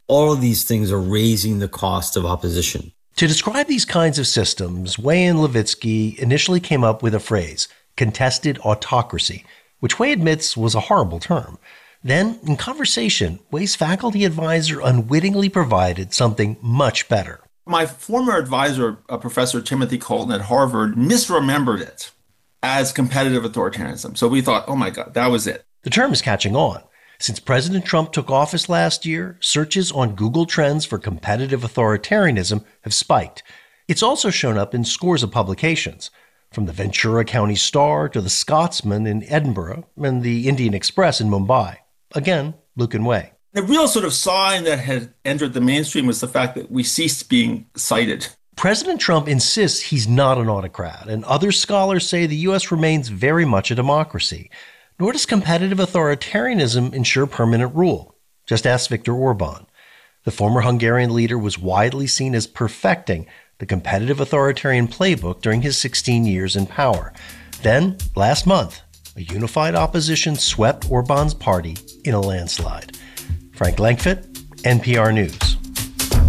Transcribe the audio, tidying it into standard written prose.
All of these things are raising the cost of opposition. To describe these kinds of systems, Wei and Levitsky initially came up with a phrase, contested autocracy, which Wei admits was a horrible term. Then, in conversation, Wei's faculty advisor unwittingly provided something much better. My former advisor, Professor Timothy Colton at Harvard, misremembered it as competitive authoritarianism. So we thought, oh my God, that was it. The term is catching on. Since President Trump took office last year, searches on Google Trends for competitive authoritarianism have spiked. It's also shown up in scores of publications, from the Ventura County Star to the Scotsman in Edinburgh and the Indian Express in Mumbai. Again, Luke and Wei. The real sort of sign that had entered the mainstream was the fact that we ceased being cited. President Trump insists he's not an autocrat, and other scholars say the U.S. remains very much a democracy. Nor does competitive authoritarianism ensure permanent rule. Just ask Viktor Orban. The former Hungarian leader was widely seen as perfecting the competitive authoritarian playbook during his 16 years in power. Then, last month, a unified opposition swept Orban's party in a landslide. Frank Langfitt, NPR News.